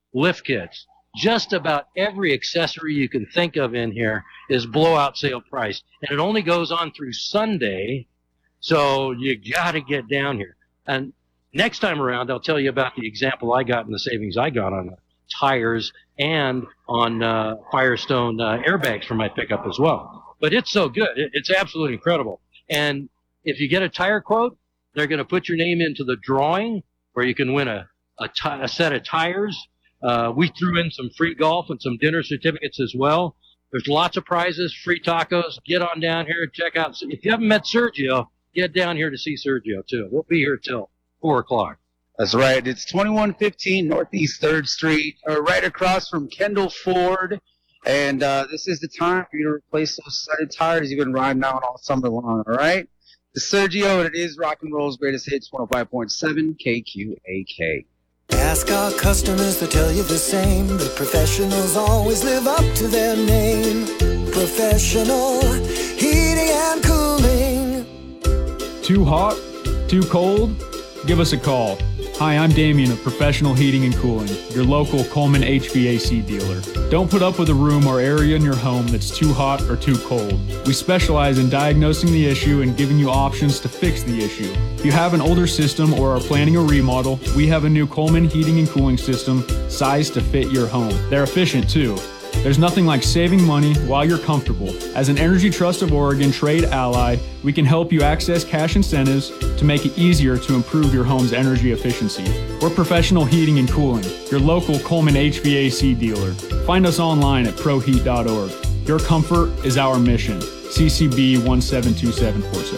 lift kits. Just about every accessory you can think of in here is blowout sale price. And it only goes on through Sunday, so you got to get down here. And next time around, I'll tell you about the example I got and the savings I got on the tires and on Firestone airbags for my pickup as well. But it's so good. It's absolutely incredible. And if you get a tire quote, they're going to put your name into the drawing where you can win a set of tires. We threw in some free golf and some dinner certificates as well. There's lots of prizes, free tacos. Get on down here and check out. If you haven't met Sergio, get down here to see Sergio, too. We'll be here till 4 o'clock. That's right. It's 2115 Northeast 3rd Street, right across from Kendall Ford. And this is the time for you to replace those studded tires you've been riding out all summer long, all right? It's Sergio, and it is rock and roll's greatest hits, 105.7 KQAK. Ask our customers, they'll tell you the same. The professionals always live up to their name. Professional heating and cooling. Too hot? Too cold? Give us a call. Hi, I'm Damien of Professional Heating and Cooling, your local Coleman HVAC dealer. Don't put up with a room or area in your home that's too hot or too cold. We specialize in diagnosing the issue and giving you options to fix the issue. If you have an older system or are planning a remodel, we have a new Coleman Heating and Cooling system sized to fit your home. They're efficient too. There's nothing like saving money while you're comfortable. As an Energy Trust of Oregon trade ally, we can help you access cash incentives to make it easier to improve your home's energy efficiency. We're Professional Heating and Cooling, your local Coleman HVAC dealer. Find us online at proheat.org. Your comfort is our mission. CCB 172747.